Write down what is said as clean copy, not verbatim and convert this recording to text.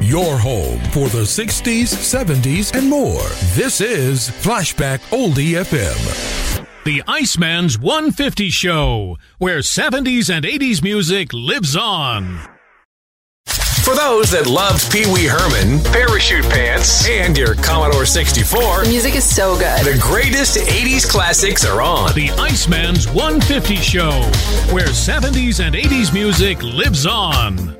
your home for the 60s, 70s, and more. This is Flashback Oldie FM. The Iceman's 150 Show, where 70s and 80s music lives on. For those that loved Pee Wee Herman, Parachute Pants, and your Commodore 64, the music is so good. The greatest 80s classics are on. The Iceman's 150 Show, where 70s and 80s music lives on.